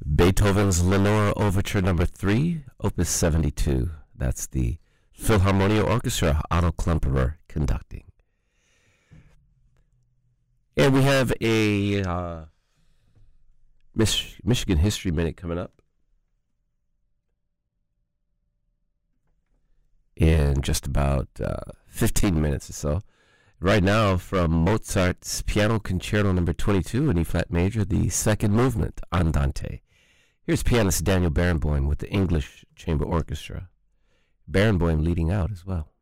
Beethoven's Lenore Overture Number 3, Opus 72. That's the Philharmonia Orchestra, Otto Klemperer conducting. And we have a Michigan History Minute coming up in just about 15 minutes or so. Right now, from Mozart's Piano Concerto Number 22 in E-flat major, the second movement, Andante. Here's pianist Daniel Barenboim with the English Chamber Orchestra. Barenboim leading out as well.